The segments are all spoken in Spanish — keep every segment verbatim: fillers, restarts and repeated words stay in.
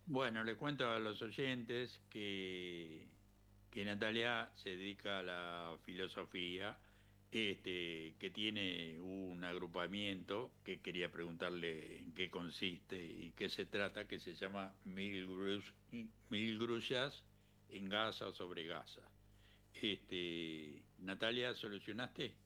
Bueno, le cuento a los oyentes que, que Natalia se dedica a la filosofía, este, que tiene un agrupamiento que quería preguntarle en qué consiste y qué se trata, que se llama Mil Grus- Mil Grullas en Gaza o sobre Gaza. Este, Natalia, ¿solucionaste?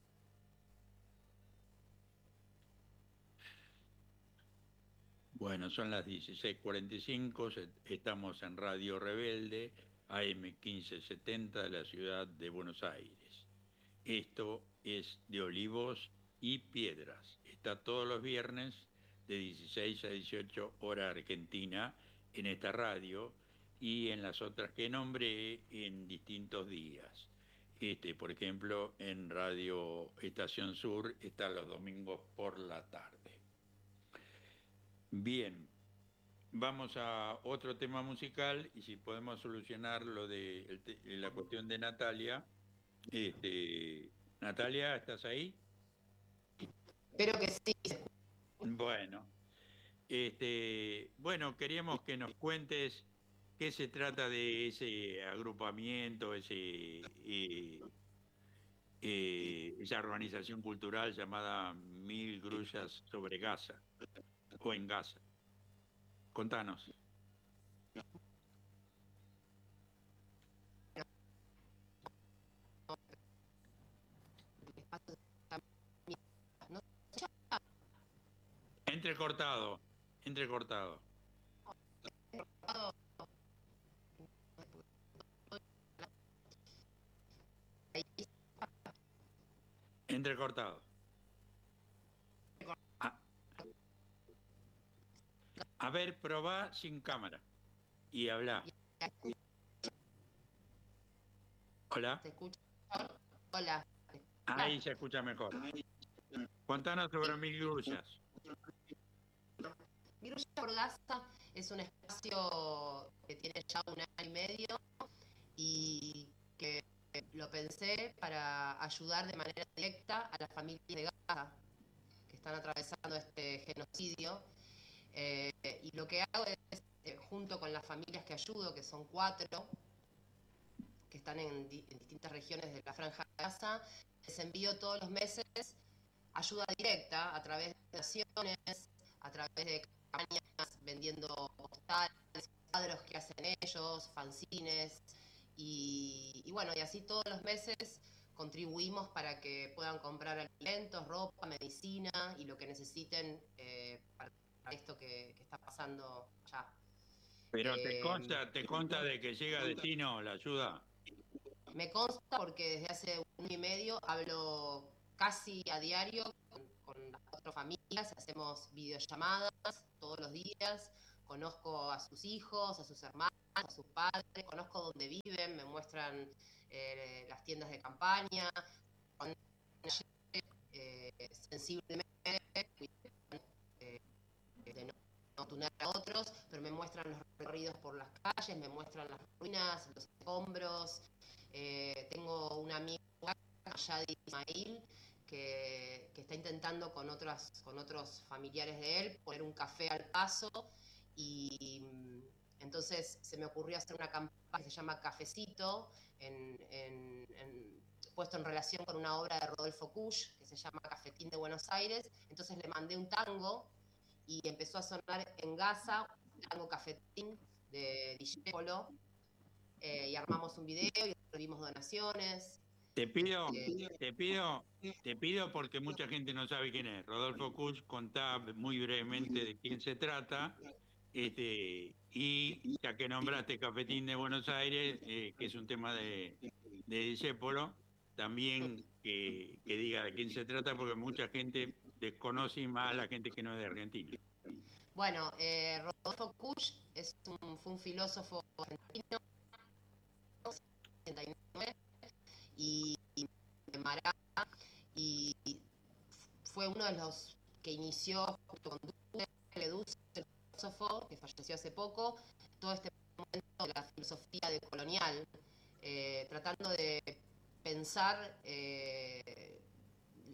Bueno, son las dieciséis cuarenta y cinco, se- estamos en Radio Rebelde, A M quince setenta de la ciudad de Buenos Aires. Esto es de Olivos y Piedras. Está todos los viernes de dieciséis a dieciocho hora argentina en esta radio y en las otras que nombré en distintos días. Este, por ejemplo, en Radio Estación Sur está los domingos por la tarde. Bien. Vamos a otro tema musical y si podemos solucionar lo de el te- la cuestión de Natalia. Este, Natalia, ¿estás ahí? Espero que sí. Bueno, este, bueno, queríamos que nos cuentes qué se trata de ese agrupamiento, ese, eh, eh, esa organización cultural llamada Mil Grullas sobre Gaza o en Gaza. Contanos. No Entrecortado, entrecortado, entrecortado. Ah, a ver, probá sin cámara y habla. ¿Se Hola. escucha? Hola. ¿se Ahí escucha? se escucha mejor. Contanos sobre Sí. Mil Grullas. Virulla por Gaza es un espacio que tiene ya un año y medio y que lo pensé para ayudar de manera directa a las familias de Gaza que están atravesando este genocidio. Eh, y lo que hago es, eh, junto con las familias que ayudo, que son cuatro, que están en, di- en distintas regiones de la Franja de Gaza, les envío todos los meses ayuda directa a través de donaciones, a través de campañas vendiendo postales, cuadros que hacen ellos, fanzines, y, y bueno, y así todos los meses contribuimos para que puedan comprar alimentos, ropa, medicina y lo que necesiten eh, para esto que, que está pasando allá. Pero te Eh, consta, te consta de que llega a destino la ayuda. Me consta porque desde hace un año y medio hablo casi a diario con, con las cuatro familias, hacemos videollamadas todos los días, conozco a sus hijos, a sus hermanos, a sus padres, conozco dónde viven, me muestran eh, las tiendas de campaña, eh, sensiblemente, eh, de no, no tunear a otros, pero me muestran los recorridos por las calles, me muestran las ruinas, los escombros. Eh, tengo una amiga, Yadi Ismail, que, que, está intentando con, otras, con otros familiares de él poner un café al paso y entonces se me ocurrió hacer una campaña que se llama Cafecito, en, en, en, puesto en relación con una obra de Rodolfo Kusch, que se llama Cafetín de Buenos Aires. Entonces le mandé un tango y empezó a sonar en Gaza, un tango Cafetín de Discépolo, eh, y armamos un video y recibimos donaciones. Te pido, Este, te pido, te pido porque mucha gente no sabe quién es. Rodolfo Kusch, contá muy brevemente de quién se trata. Este, y ya que nombraste Cafetín de Buenos Aires, eh, que es un tema de, de Discépolo, también que, que diga de quién se trata, porque mucha gente desconoce y más la gente que no es de Argentina. bueno, eh, Rodolfo Kusch es un, fue un filósofo argentino y, y Mará, y fue uno de los que inició junto con Duce, el filósofo que falleció hace poco, todo este momento de la filosofía decolonial, eh, tratando de pensar eh,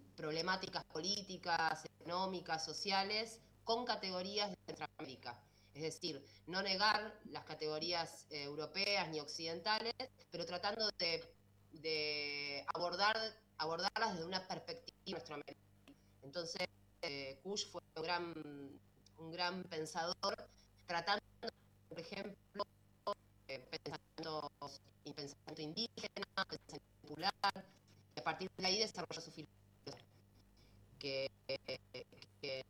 problemáticas políticas, económicas, sociales, con categorías de Centroamérica. Es decir, no negar las categorías eh, europeas ni occidentales, pero tratando de, de abordar, abordarlas desde una perspectiva nuestroamericana. Entonces, eh, Kush fue un gran, un gran pensador, tratando, por ejemplo, eh, pensamiento, pensamiento indígena, pensamiento popular, y a partir de ahí desarrolló su filosofía, que, que, que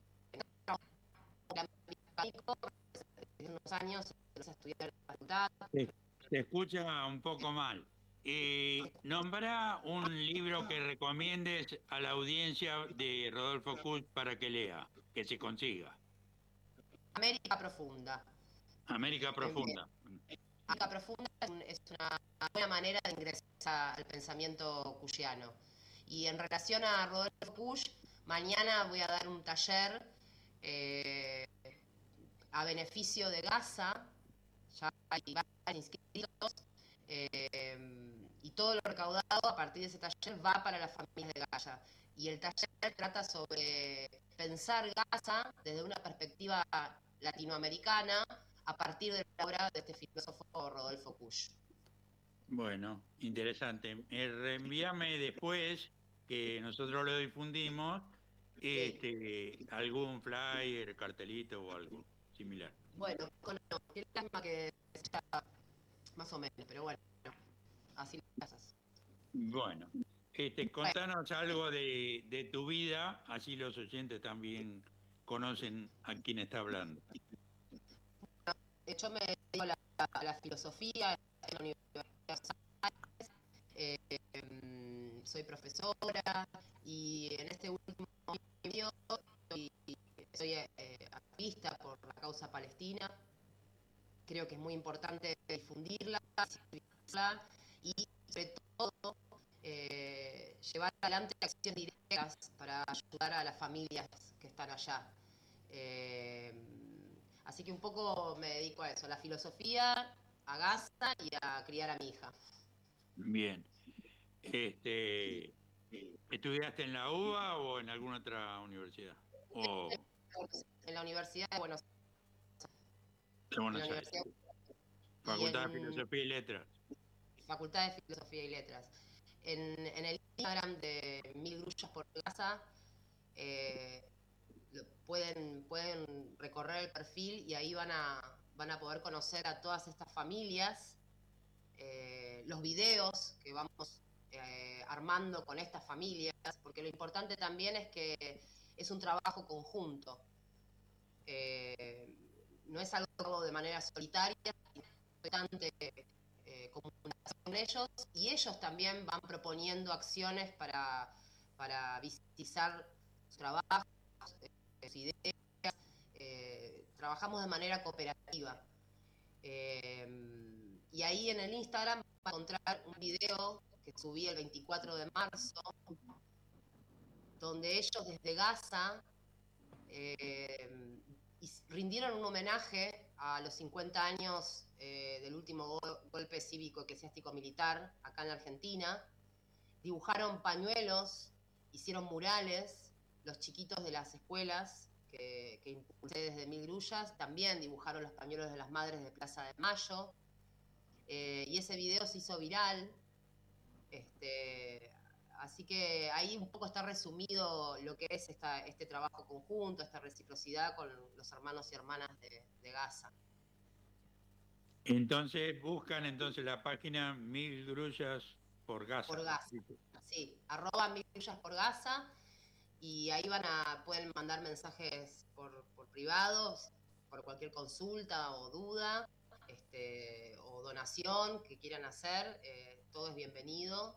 unos años a estudiar en la facultad. Se, se escucha un poco mal. Eh, nombra un libro que recomiendes a la audiencia de Rodolfo Kusch para que lea, que se consiga. América Profunda. América Profunda. América Profunda es una buena manera de ingresar al pensamiento cushiano. Y en relación a Rodolfo Kusch, mañana voy a dar un taller eh, a beneficio de Gaza. Ya hay varios inscritos. Eh, y todo lo recaudado a partir de ese taller va para las familias de Gaza. Y el taller trata sobre pensar Gaza desde una perspectiva latinoamericana a partir de la obra de este filósofo Rodolfo Kusch. Bueno, interesante. Eh, reenvíame después, que nosotros lo difundimos, este, sí. algún flyer, cartelito o algo similar. Bueno, con el plasma que sea más o menos, pero bueno, así lo haces. Bueno, este, contanos algo de, de tu vida, así los oyentes también conocen a quién está hablando. Yo me dedico a la, a la filosofía en la Universidad de Buenos Aires, eh, soy profesora y en este último año soy, soy eh, activista por la causa palestina. Creo que es muy importante difundirla, y sobre todo eh, llevar adelante acciones directas para ayudar a las familias que están allá. Eh, así que un poco me dedico a eso, a la filosofía, a Gaza y a criar a mi hija. Bien. Este, ¿estudiaste en la U B A o en alguna otra universidad? O... En la Universidad de Buenos Aires. De Buenos Aires. Facultad de Filosofía y Letras. Facultad de Filosofía y Letras. En, en el Instagram de Mil Grullas por Gaza eh, pueden, pueden recorrer el perfil y ahí van a, van a poder conocer a todas estas familias, eh, los videos que vamos eh, armando con estas familias, porque lo importante también es que es un trabajo conjunto. Eh, no es algo de manera solitaria, sino importante eh, comunicación con ellos, y ellos también van proponiendo acciones para, para visibilizar sus trabajos, eh, sus ideas. Eh, trabajamos de manera cooperativa. Eh, y ahí en el Instagram van a encontrar un video que subí el veinticuatro de marzo, donde ellos desde Gaza eh, rindieron un homenaje a los cincuenta años eh, del último go golpe cívico eclesiástico militar acá en la Argentina. Dibujaron pañuelos, hicieron murales, los chiquitos de las escuelas que, que impulsé desde Mil Grullas también dibujaron los pañuelos de las madres de Plaza de Mayo, eh, y ese video se hizo viral. Este, así que ahí un poco está resumido lo que es esta, este trabajo conjunto, esta reciprocidad con los hermanos y hermanas de, de Gaza. Entonces buscan entonces la página Mil Grullas por Gaza. Por Gaza, sí, arroba Mil Grullas por Gaza, y ahí van a, pueden mandar mensajes por, por privados, por cualquier consulta o duda, este, o donación que quieran hacer, eh, todo es bienvenido.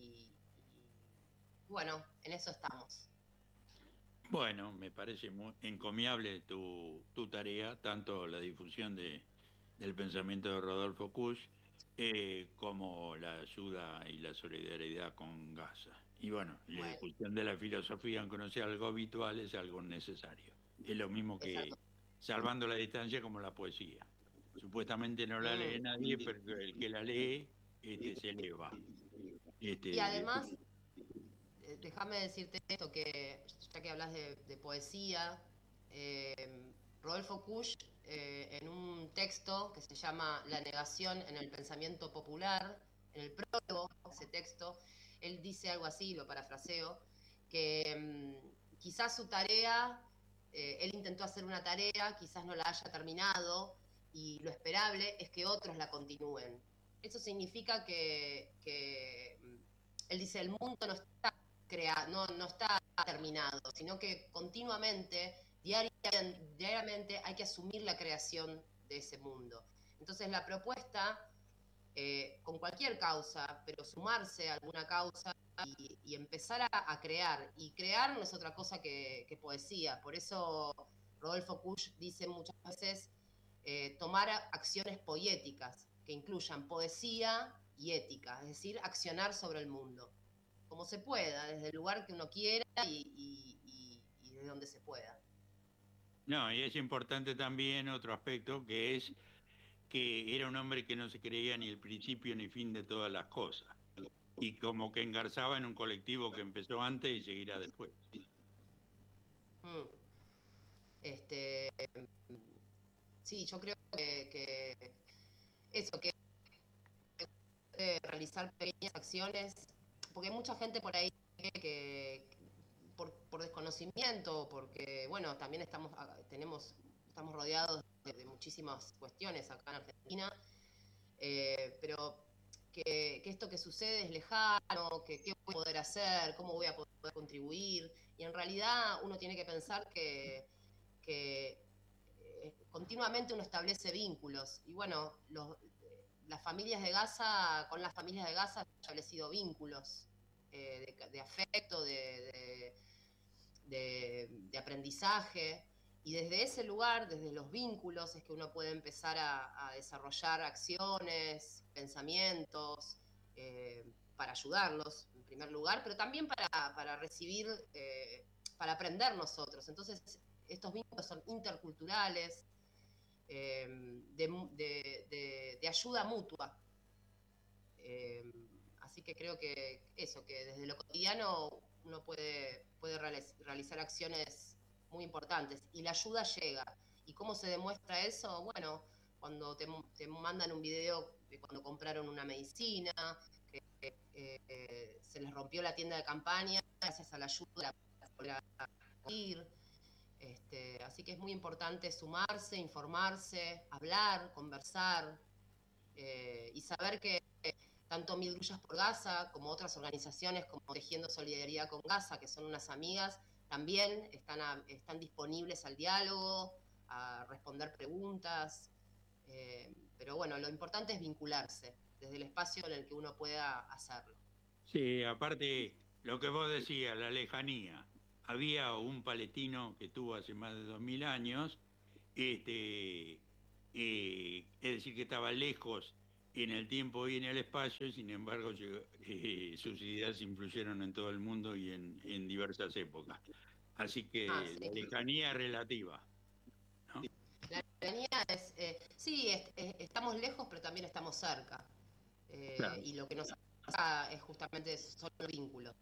Bueno, en eso estamos. Bueno, me parece muy encomiable tu, tu tarea, tanto la difusión de, del pensamiento de Rodolfo Kusch, eh, como la ayuda y la solidaridad con Gaza. Y bueno, bueno, la difusión de la filosofía, aunque no sea algo habitual, es algo necesario. Es lo mismo que Exacto. salvando la distancia como la poesía. Supuestamente no la lee nadie, pero el que la lee este, se eleva. Este, y además... Déjame decirte esto, que ya que hablas de, de poesía, eh, Rodolfo Kusch eh, en un texto que se llama La negación en el pensamiento popular, en el prólogo de ese texto, él dice algo así, lo parafraseo, que mmm, quizás su tarea, eh, él intentó hacer una tarea, quizás no la haya terminado, y lo esperable es que otros la continúen. Eso significa que, que él dice, el mundo no está creado, no, no está terminado, sino que continuamente, diariamente, diariamente hay que asumir la creación de ese mundo. Entonces la propuesta, eh, con cualquier causa, pero sumarse a alguna causa y, y empezar a, a crear. Y crear no es otra cosa que, que poesía. Por eso Rodolfo Kusch dice muchas veces eh, tomar acciones poéticas que incluyan poesía y ética, es decir, accionar sobre el mundo, como se pueda, desde el lugar que uno quiera y, y, y, y desde donde se pueda. No, y es importante también otro aspecto, que es que era un hombre que no se creía ni el principio ni fin de todas las cosas, y como que engarzaba en un colectivo que empezó antes y seguirá después. Mm. Este, sí, yo creo que, que eso, que eh, realizar pequeñas acciones, porque hay mucha gente por ahí que, que por, por, desconocimiento, porque, bueno, también estamos, tenemos, estamos rodeados de, de muchísimas cuestiones acá en Argentina, eh, pero que, que esto que sucede es lejano, que qué voy a poder hacer, cómo voy a poder contribuir, y en realidad uno tiene que pensar que, que eh, continuamente uno establece vínculos, y bueno, los, las familias de Gaza, con las familias de Gaza han establecido vínculos eh, de, de, afecto, de, de, de, de, aprendizaje, y desde ese lugar, desde los vínculos, es que uno puede empezar a, a desarrollar acciones, pensamientos, eh, para ayudarlos, en primer lugar, pero también para, para recibir, eh, para aprender nosotros. Entonces, estos vínculos son interculturales, eh, de, de, de, de ayuda mutua. Eh, así que creo que eso, que desde lo cotidiano uno puede, puede realizar acciones muy importantes y la ayuda llega. ¿Y cómo se demuestra eso? Bueno, cuando te, te mandan un video de cuando compraron una medicina, que eh, se les rompió la tienda de campaña, gracias a la ayuda para ir. Este, así que es muy importante sumarse, informarse, hablar, conversar, eh, y saber que tanto Mil Grullas por Gaza como otras organizaciones como Tejiendo Solidaridad con Gaza, que son unas amigas, también están, a, están disponibles al diálogo, a responder preguntas, eh, pero bueno, lo importante es vincularse desde el espacio en el que uno pueda hacerlo. Sí, aparte, lo que vos decías, la lejanía. Había un palestino que estuvo hace más de dos mil años, este, eh, es decir, que estaba lejos en el tiempo y en el espacio, y sin embargo llegó, eh, sus ideas influyeron en todo el mundo y en, en diversas épocas. Así Ah, que sí. la lejanía es relativa, ¿no? La lejanía es, eh, sí, es, es, estamos lejos, pero también estamos cerca. Eh, Claro. y lo que nos pasa es justamente son los vínculos.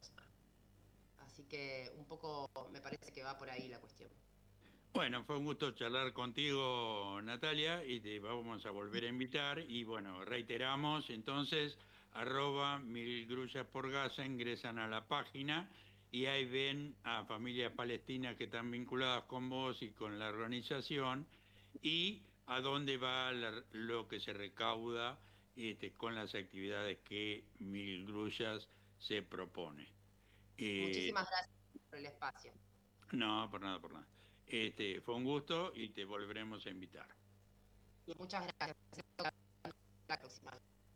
Así que un poco me parece que va por ahí la cuestión. Bueno, fue un gusto charlar contigo, Natalia, y te vamos a volver a invitar. Y bueno, reiteramos entonces, arroba Mil Grullas por Gaza, ingresan a la página y ahí ven a familias palestinas que están vinculadas con vos y con la organización, y a dónde va la, lo que se recauda este, con las actividades que Mil Grullas se propone. Eh, Muchísimas gracias por el espacio. no, por nada, por nada. Este, fue un gusto y te volveremos a invitar. Muchas gracias. La próxima.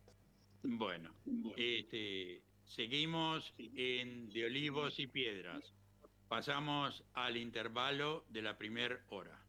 Bueno, este, seguimos en De Olivos y Piedras. Pasamos al intervalo de la primera hora.